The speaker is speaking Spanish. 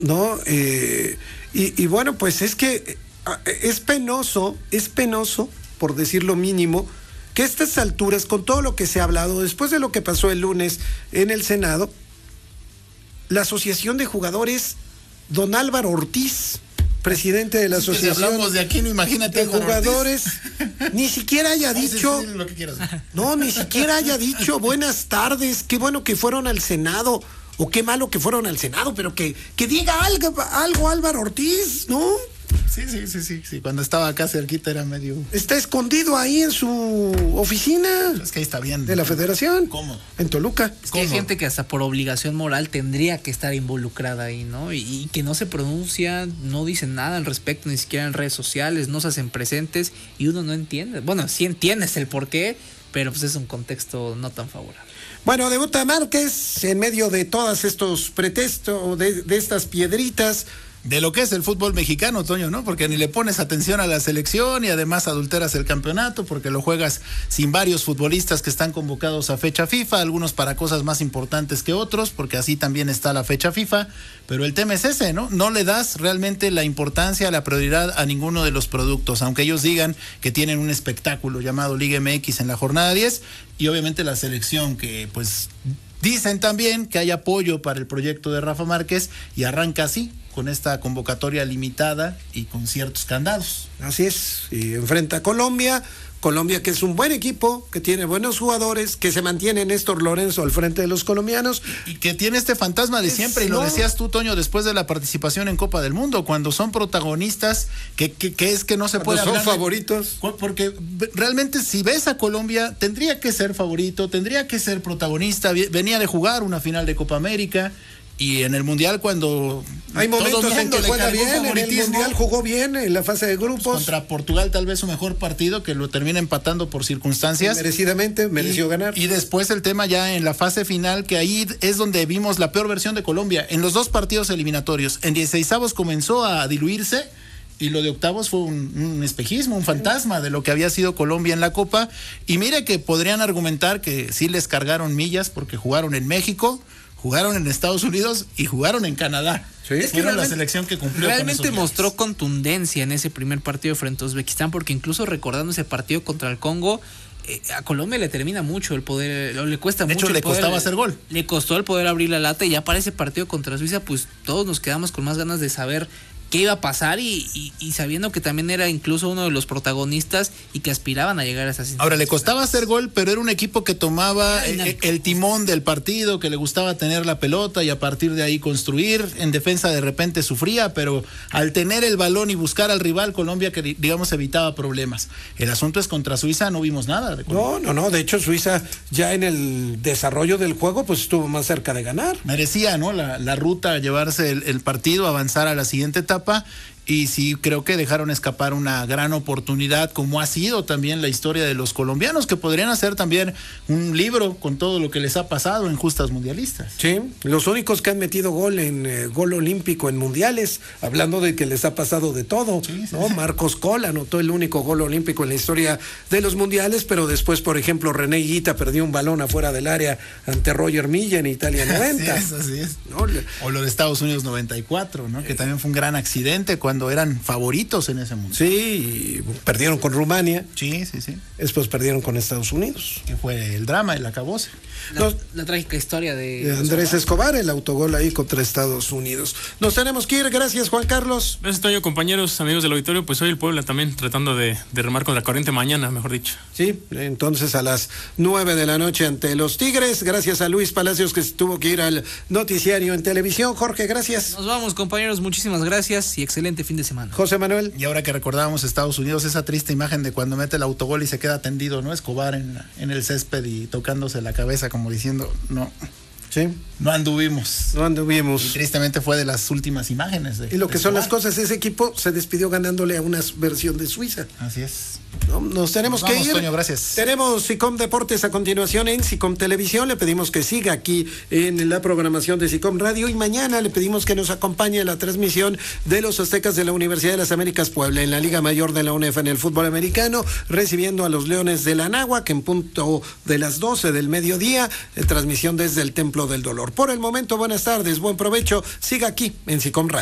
¿no? Y bueno, pues es que es penoso, por decir lo mínimo, que a estas alturas, con todo lo que se ha hablado, después de lo que pasó el lunes en el Senado, la Asociación de Jugadores, don Álvaro Ortiz, presidente de la Asociación, si hablamos de aquí, no, imagínate, de Jugadores, ni siquiera haya dicho, no, ni siquiera haya dicho buenas tardes, qué bueno que fueron al Senado, o qué malo que fueron al Senado, pero que diga algo Álvaro Ortiz, ¿no? Sí. Cuando estaba acá cerquita era medio... Está escondido ahí en su oficina. Es que ahí está bien. De la Federación. ¿Cómo? En Toluca. Es que hay gente que hasta por obligación moral tendría que estar involucrada ahí, ¿no? Y que no se pronuncia, no dicen nada al respecto, ni siquiera en redes sociales, no se hacen presentes y uno no entiende. Bueno, sí entiendes el porqué, pero pues es un contexto no tan favorable. Bueno, debuta Márquez en medio de todos estos pretextos, de estas piedritas. De lo que es el fútbol mexicano, Toño, ¿no? Porque ni le pones atención a la selección y además adulteras el campeonato porque lo juegas sin varios futbolistas que están convocados a fecha FIFA, algunos para cosas más importantes que otros, porque así también está la fecha FIFA, pero el tema es ese, ¿no? No le das realmente la importancia, la prioridad a ninguno de los productos, aunque ellos digan que tienen un espectáculo llamado Liga MX en la jornada 10 y obviamente la selección que pues dicen también que hay apoyo para el proyecto de Rafa Márquez y arranca así, con esta convocatoria limitada y con ciertos candados. Así es, y enfrenta a Colombia que es un buen equipo, que tiene buenos jugadores, que se mantiene Néstor Lorenzo al frente de los colombianos. Y que tiene este fantasma de siempre, y lo decías tú, Toño, después de la participación en Copa del Mundo, cuando son protagonistas, que es que no se puede hablar. Son favoritos. Porque realmente si ves a Colombia, tendría que ser favorito, tendría que ser protagonista, venía de jugar una final de Copa América, y en el Mundial cuando hay momentos en que juega bien, en el Mundial jugó bien en la fase de grupos. Contra Portugal tal vez su mejor partido, que lo termina empatando por circunstancias. Merecidamente, mereció ganar. Y después el tema ya en la fase final, que ahí es donde vimos la peor versión de Colombia. En los dos partidos eliminatorios, en 16avos comenzó a diluirse, y lo de octavos fue un espejismo, un fantasma de lo que había sido Colombia en la Copa. Y mire que podrían argumentar que sí les cargaron millas porque jugaron en México, jugaron en Estados Unidos y jugaron en Canadá. Sí, es que era la selección que cumplió. Realmente con mostró contundencia en ese primer partido frente a Uzbekistán, porque incluso recordando ese partido contra el Congo, a Colombia le termina mucho el poder, le cuesta mucho. De hecho, le costaba hacer gol. Le costó el poder abrir la lata, y ya para ese partido contra Suiza, pues todos nos quedamos con más ganas de saber qué iba a pasar y sabiendo que también era incluso uno de los protagonistas y que aspiraban a llegar a esas instancias. Ahora, le costaba hacer gol, pero era un equipo que tomaba el timón del partido, que le gustaba tener la pelota y a partir de ahí construir. En defensa de repente sufría, pero al tener el balón y buscar al rival, Colombia, que digamos evitaba problemas. El asunto es contra Suiza, no vimos nada de Colombia. No, de hecho Suiza ya en el desarrollo del juego pues estuvo más cerca de ganar. Merecía, ¿no? La ruta, llevarse el partido, avanzar a la siguiente etapa. Y sí, creo que dejaron escapar una gran oportunidad, como ha sido también la historia de los colombianos, que podrían hacer también un libro con todo lo que les ha pasado en justas mundialistas. Sí, los únicos que han metido gol en gol olímpico en mundiales, hablando de que les ha pasado de todo, sí, ¿no? Sí. Marcos Coll anotó el único gol olímpico en la historia de los mundiales, pero después, por ejemplo, René Higuita perdió un balón afuera del área ante Roger Milla en Italia 90. Así es. ¿No? O lo de Estados Unidos 94, ¿no? Que también fue un gran accidente cuando eran favoritos en ese mundo. Sí, perdieron con Rumania. Sí. Después perdieron con Estados Unidos. Que fue el drama, el acabose. La trágica historia de Andrés Escobar, el autogol ahí contra Estados Unidos. Nos tenemos que ir, gracias Juan Carlos. Gracias Toño, compañeros, amigos del auditorio, pues hoy el Puebla también tratando de remar contra la corriente, mañana, mejor dicho. Sí, entonces a las 9 de la noche ante los Tigres, gracias a Luis Palacios que tuvo que ir al noticiario en televisión. Jorge, gracias. Nos vamos, compañeros, muchísimas gracias y excelente fin de semana. José Manuel. Y ahora que recordábamos Estados Unidos, esa triste imagen de cuando mete el autogol y se queda tendido, ¿no? Escobar en el césped y tocándose la cabeza como diciendo, no. Sí. No anduvimos. Y tristemente fue de las últimas imágenes. Y lo que son las cosas, ese equipo se despidió ganándole a una versión de Suiza. Así es. Nos tenemos que ir. Toño, gracias. Tenemos SICOM Deportes a continuación en SICOM Televisión. Le pedimos que siga aquí en la programación de SICOM Radio y mañana le pedimos que nos acompañe en la transmisión de los Aztecas de la Universidad de las Américas Puebla en la Liga Mayor de la UNEF en el fútbol americano, recibiendo a los Leones de la Anáhuac en punto de las 12 del mediodía, transmisión desde el Templo del Dolor. Por el momento, buenas tardes, buen provecho. Siga aquí en SICOM Radio.